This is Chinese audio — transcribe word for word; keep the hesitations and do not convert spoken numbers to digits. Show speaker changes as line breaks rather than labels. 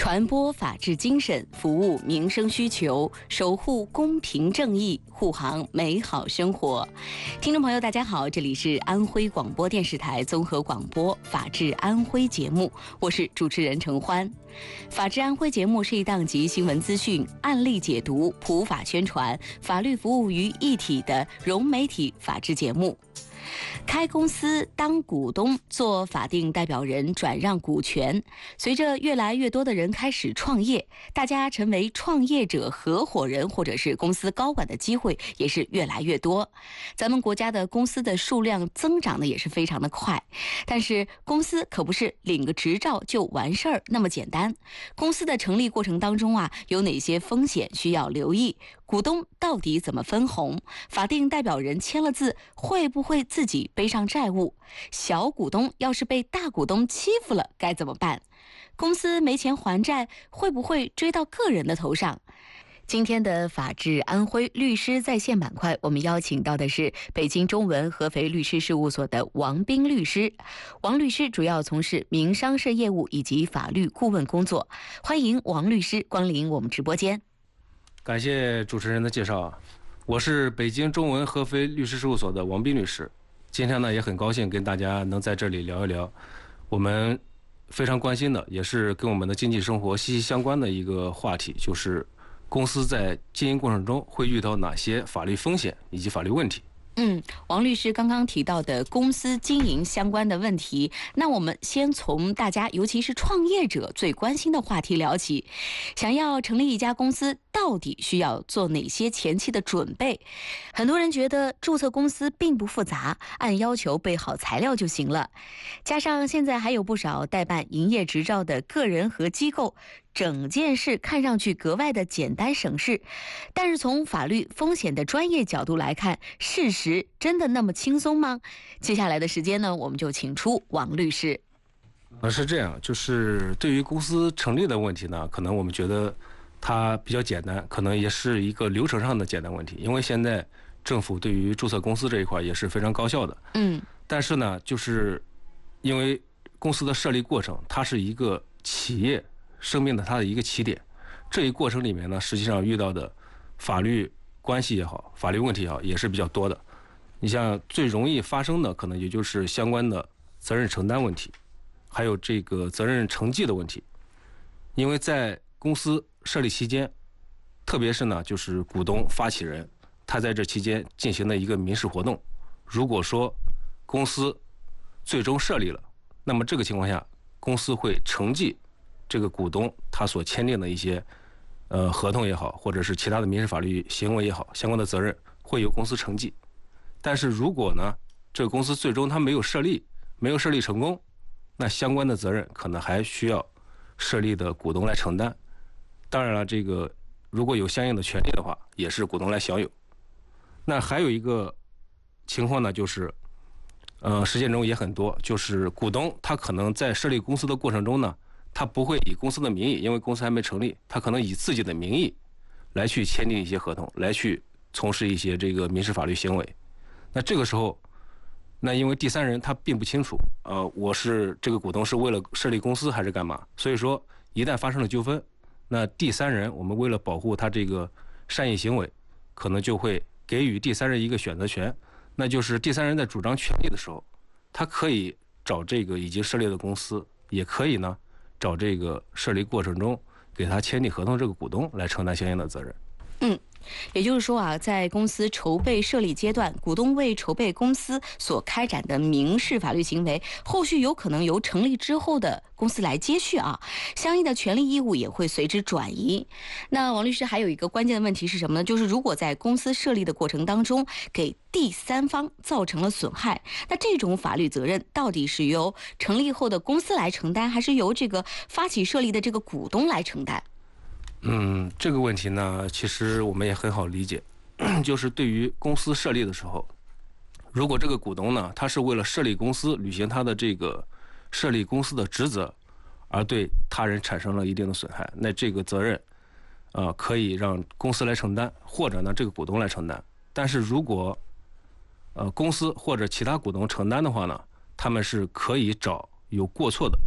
传播法治精神，服务民生需求，守护公平正义，护航美好生活。听众朋友，大家好，这里是安徽广播电视台综合广播《法治安徽》节目，我是主持人程欢。《法治安徽》节目是一档集新闻资讯、案例解读、普法宣传、法律服务于一体的融媒体法治节目。开公司当股东，做法定代表人，转让股权。随着越来越多的人开始创业，大家成为创业者、合伙人或者是公司高管的机会也是越来越多。咱们国家的公司的数量增长的也是非常的快，但是公司可不是领个执照就完事儿那么简单。公司的成立过程当中啊，有哪些风险需要留意？股东到底怎么分红？法定代表人签了字，会不会自己背上债务？小股东要是被大股东欺负了该怎么办？公司没钱还债，会不会追到个人的头上？今天的法治安徽律师在线板块，我们邀请到的是北京中文合肥律师事务所的王斌律师。王律师主要从事民商事业务以及法律顾问工作。欢迎王律师光临我们直播间。
感谢主持人的介绍，我是北京中文合肥律师事务所的王斌律师。今天呢，也很高兴跟大家能在这里聊一聊我们非常关心的，也是跟我们的经济生活息息相关的一个话题，就是公司在经营过程中会遇到哪些法律风险以及法律问题。
嗯，王律师刚刚提到的公司经营相关的问题，那我们先从大家尤其是创业者最关心的话题聊起。想要成立一家公司，到底需要做哪些前期的准备？很多人觉得注册公司并不复杂，按要求备好材料就行了。加上现在还有不少代办营业执照的个人和机构，整件事看上去格外的简单省事。但是从法律风险的专业角度来看，事实真的那么轻松吗？接下来的时间呢，我们就请出王律师。
呃，是这样，就是对于公司成立的问题呢，可能我们觉得它比较简单，可能也是一个流程上的简单问题，因为现在政府对于注册公司这一块也是非常高效的。
嗯，
但是呢，就是因为公司的设立过程，它是一个企业生命的它的一个起点，这一过程里面呢，实际上遇到的法律关系也好，法律问题也好，也是比较多的。你像最容易发生的，可能也就是相关的责任承担问题，还有这个责任承继的问题。因为在公司设立期间，特别是呢，就是股东、发起人，他在这期间进行的一个民事活动，如果说公司最终设立了，那么这个情况下，公司会承继这个股东他所签订的一些呃合同也好，或者是其他的民事法律行为也好，相关的责任会由公司承继。但是如果呢，这个公司最终它没有设立，没有设立成功，那相关的责任可能还需要设立的股东来承担。当然了，这个如果有相应的权利的话，也是股东来享有。那还有一个情况呢，就是呃，实践中也很多，就是股东他可能在设立公司的过程中呢，他不会以公司的名义，因为公司还没成立，他可能以自己的名义来去签订一些合同，来去从事一些这个民事法律行为。那这个时候，那因为第三人他并不清楚，呃，我是这个股东是为了设立公司还是干嘛，所以说一旦发生了纠纷，那第三人我们为了保护他这个善意行为，可能就会给予第三人一个选择权，那就是第三人在主张权利的时候，他可以找这个已经设立的公司，也可以呢找这个设立过程中给他签订合同这个股东来承担相应的责任。
嗯，也就是说啊，在公司筹备设立阶段，股东为筹备公司所开展的民事法律行为，后续有可能由成立之后的公司来接续啊，相应的权利义务也会随之转移。那王律师还有一个关键的问题是什么呢？就是如果在公司设立的过程当中给第三方造成了损害，那这种法律责任到底是由成立后的公司来承担，还是由这个发起设立的这个股东来承担？
嗯，这个问题呢，其实我们也很好理解，就是对于公司设立的时候，如果这个股东呢，他是为了设立公司，履行他的这个设立公司的职责，而对他人产生了一定的损害，那这个责任，呃，可以让公司来承担，或者呢，这个股东来承担。但是如果呃公司或者其他股东承担的话呢，他们是可以找有过错的